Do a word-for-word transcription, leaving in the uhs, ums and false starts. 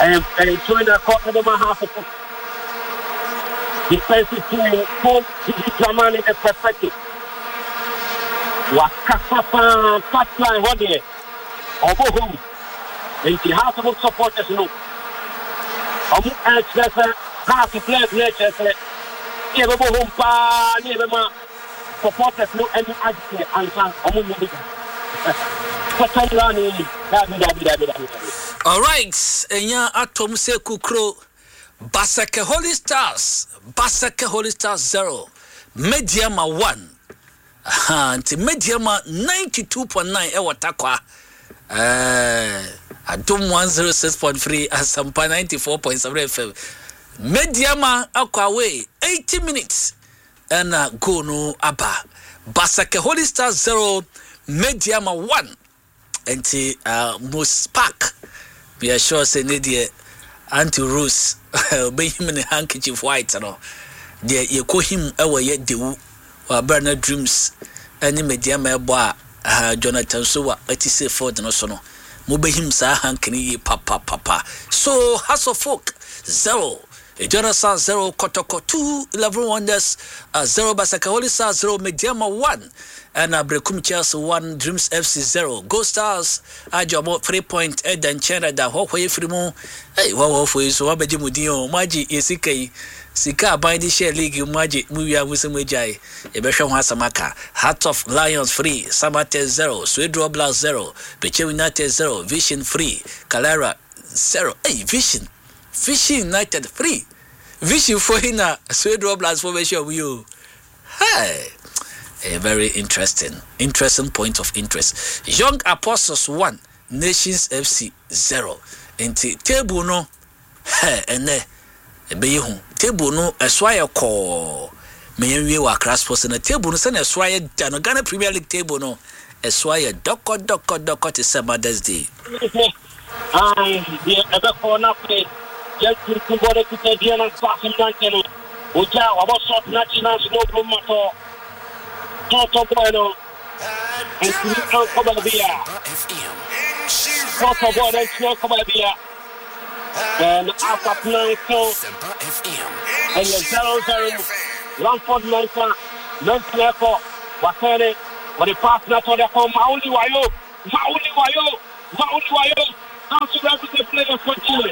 and and two and a quarter of my half of defensive team full Germany is perfected. Wakasa fast line what there obo home and the house of supporters no omo access half the players nature say e be home pa ni be ma supporters no any agitated and omo no be all right, enya atom se kukro Basake Holy Stars, Basake Holy Stars zero, Mediama one. Aha, anti Mediama ninety-two point nine e watakwa. Eh, Adom one oh six point three, Asampa ninety-four point seven F M. Mediama akwa way eighty minutes and uh, go no aba. Basake Holy Stars zero, Mediama one. Anti uh, Moose Park. We are sure say need anti Rose be him in the handkerchief white no. De ye ko him ewe ye dewu wa Bernard Dreams any media me boa Jonathan so wa ati say Ford no so no. Mo be him sa hankini ye papa papa. So House of Folk zero. Jonathan zero, Kotoko two, eleven Wonders uh, zero, Basaka Holy Stars zero, Mediama one, and uh, Brekum Chelsea one, Dreams F C zero, Ghost Stars Ajomo three point eight, and Chena da Hokwe Frimo. Hey, wow, for you, so Abaji Mudio, Maji, Yesike, Sika, Bindi Share League, Maji, Muya Wisamujai, Ebesha Hasamaka, Heart of Lions free, Samate zero, Swedro Blast zero, Beche United zero, Vision free, Calera zero, hey, Vision. Fishing United free. Vision for hina Swedro Blast formation of you. Hey, a very interesting, interesting point of interest. Young Apostles one, Nations F C zero. Enti table no, hey, and there, be home. Table no, a swire call. May we wa crash post in a table no, send a swire down Ghana Premier League table no, a swire doko doko doko to say Mother's Day. Um, the other corner play. Just to go to the Diana Passing National, Uja, about short national, no problem at all. Toto Bueno, and Sino Cobabia. Toto Bueno, and Sino Cobabia. And after nine, so, and the zero zero, Lamford Lanka, Lanka, Wakane, but the pass not on the home, Mauli Wayo, Mauli Wayo, Mauli Wayo, how to grab the player for Chile.